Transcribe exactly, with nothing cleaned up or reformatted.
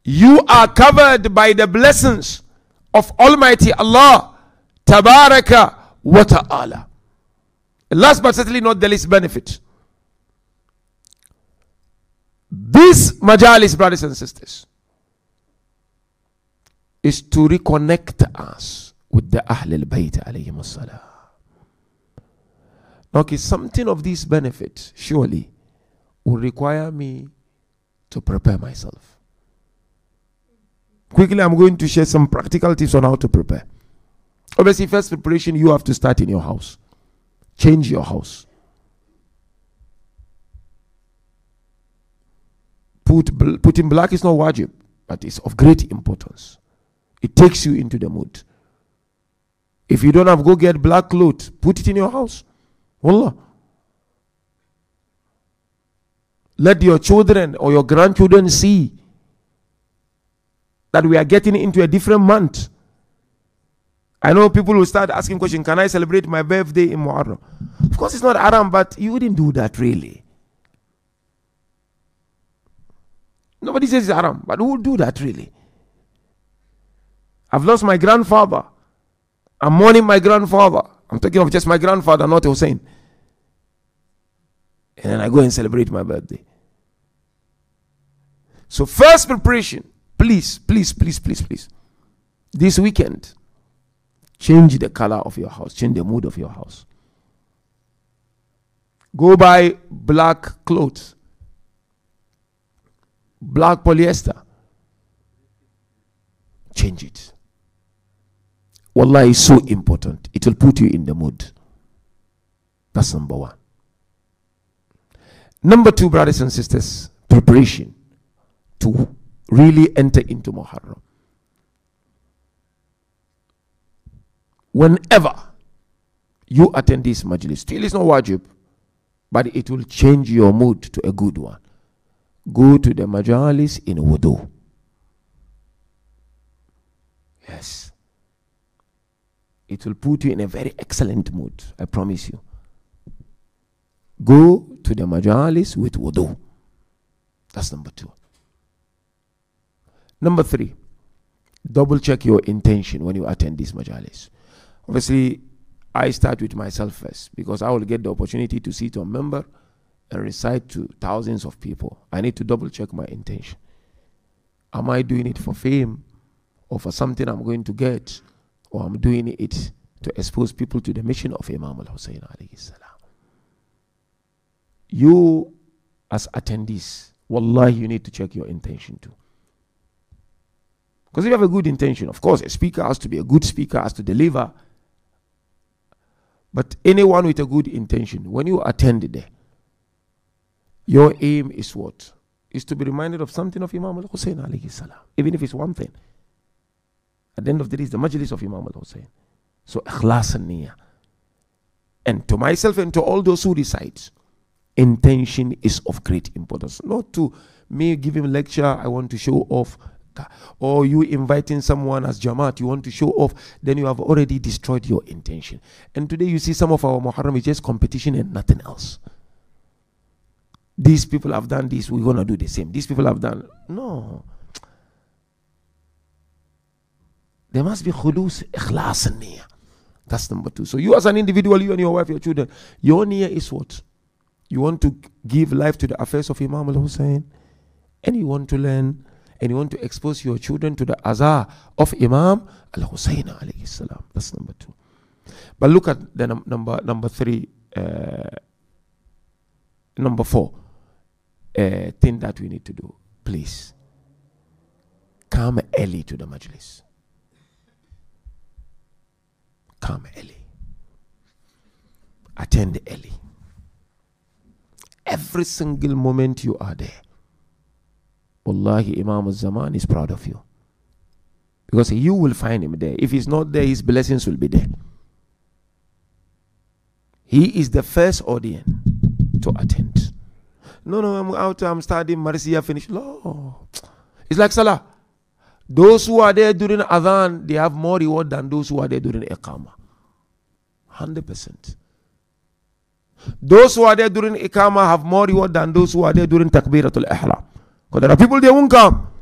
you are covered by the blessings of Almighty Allah Tabaraka wa Ta'ala. Last but certainly not the least benefit, this majalis, brothers and sisters, is to reconnect us with the Ahlul Bayt alayhim as-salam. Okay, something of this benefit surely will require me to prepare myself. Quickly, I'm going to share some practical tips on how to prepare. Obviously, first preparation, you have to start in your house. Change your house. Put, putting black is not wajib, but it's of great importance. It takes you into the mood. If you don't have, go get black clothes. Put it in your house. Wallah. Let your children or your grandchildren see that we are getting into a different month. I know people will start asking questions, can I celebrate my birthday in Muharram? Of course it's not haram, but you wouldn't do that really. Nobody says it's haram, but who would do that really? I've lost my grandfather. I'm mourning my grandfather. I'm talking of just my grandfather, not Hussein. And then I go and celebrate my birthday. So first preparation, please, please, please, please, please. This weekend, change the color of your house. Change the mood of your house. Go buy black clothes. Black polyester. Change it. Wallah is so important. It will put you in the mood. That's number one. Number two, brothers and sisters, preparation to really enter into Muharram. Whenever you attend this majlis, still it's not wajib, but it will change your mood to a good one. Go to the majalis in wudu. Yes. It will put you in a very excellent mood. I promise you. Go to the majalis with wudu. That's number two. Number three, double check your intention when you attend this majalis. Obviously, I start with myself first because I will get the opportunity to sit on member and recite to thousands of people. I need to double check my intention. Am I doing it for fame or for something I'm going to get, or I'm doing it to expose people to the mission of Imam al-Hussein alayhi salam? You as attendees, wallahi, you need to check your intention too. Because if you have a good intention, of course, a speaker has to be a good speaker, has to deliver. But anyone with a good intention, when you attend there, your aim is what? Is to be reminded of something of Imam al-Hussein alayhi salam. Even if it's one thing. At the end of the day, it's the majlis of Imam al-Hussein. So, ikhlas and niyyah. And to myself and to all those who recite, intention is of great importance. Not to me give him lecture, I want to show off. Or you inviting someone as Jamaat, you want to show off, then you have already destroyed your intention. And today you see some of our Muharram is just competition and nothing else. These people have done this, we're going to do the same. These people have done, no. There must be khulus, ikhlas and niyyah. That's number two. So you as an individual, you and your wife, your children, your niyyah is what? You want to give life to the affairs of Imam al-Hussein, and you want to learn, and you want to expose your children to the azar of Imam al-Hussein alayhi salam. That's number two. But look at the num number number three, uh, number four uh, thing that we need to do. Please, come early to the majlis. Come early. Attend early. Every single moment you are there, wallahi, Imam al-Zaman is proud of you. Because you will find him there. If he's not there, his blessings will be there. He is the first audience to attend. No, no, I'm out, I'm studying, Marsiya finished. No. It's like Salah. Those who are there during Adhan, they have more reward than those who are there during Iqamah. one hundred percent. Those who are there during Iqamah have more reward than those who are there during Takbiratul Ihram. Because there are people they won't come.